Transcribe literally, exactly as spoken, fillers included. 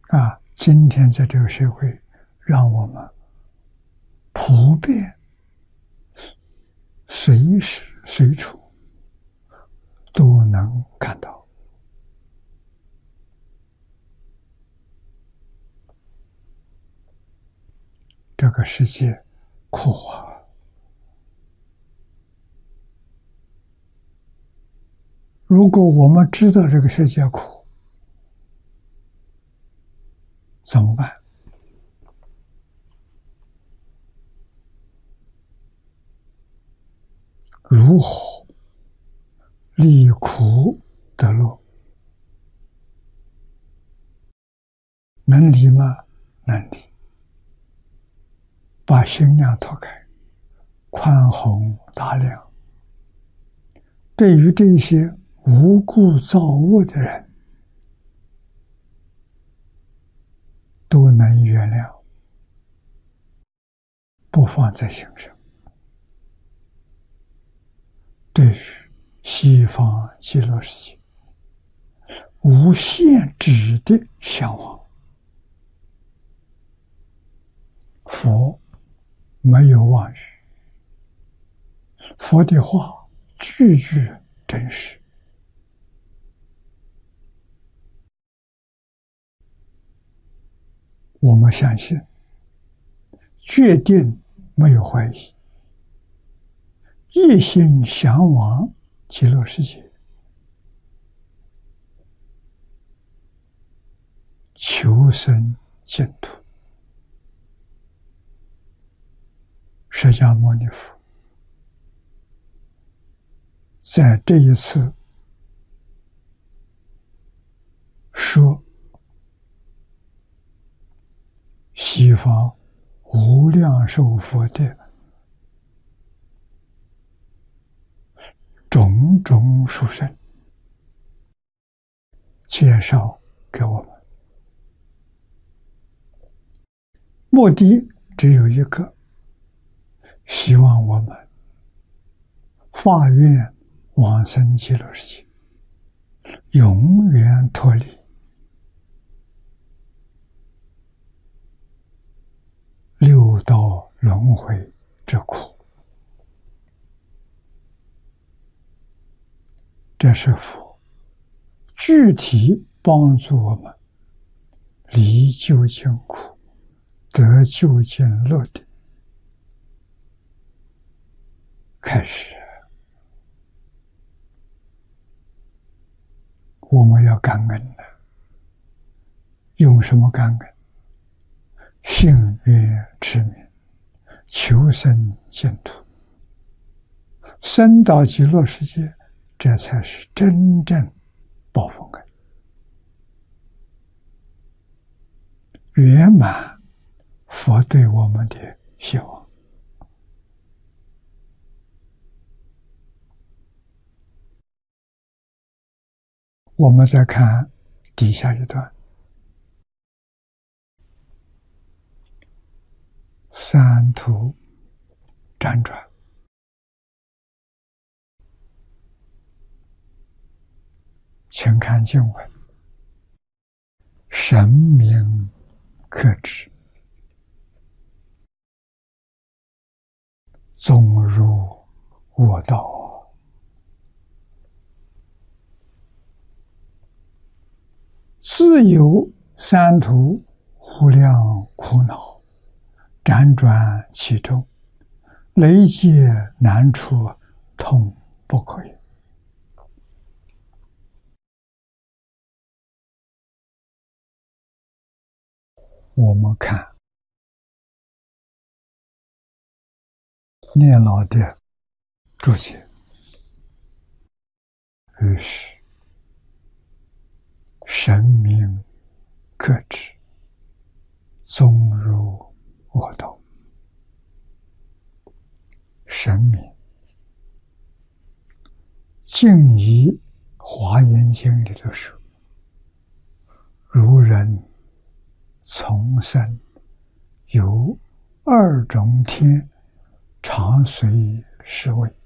啊，今天在这个社会，让我们普遍随时随处都能看到。这个世界苦啊！如果我们知道这个世界苦，怎么办？如何离苦得乐？能离吗？能离。把心量拓开，宽宏大量，对于这些无故造恶的人，都能原谅，不放在心上。对于西方极乐世界无限制的向往，佛没有妄语，佛的话句句真实。我们相信，决定没有怀疑，一心向往极乐世界，求生净土。释迦牟尼佛在这一次说西方无量寿佛的种种殊胜，介绍给我们，目的只有一个，希望我们发愿往生极乐世界，永远脱离六道轮回之苦。这是佛具体帮助我们离究竟苦，得究竟乐的开始。我们要感恩的，用什么感恩？信愿持名，求生净土，生到极乐世界，这才是真正报佛恩，圆满佛对我们的希望。我们再看底下一段，三途辗转，请看经文：神明可知，纵入我道。自有三途无量苦恼，辗转其中，累劫难出，痛不可言。我们看念老的注解，于是神明可知，纵入我道。神明静以华严经里头说，如人从生有二种天，常随侍卫，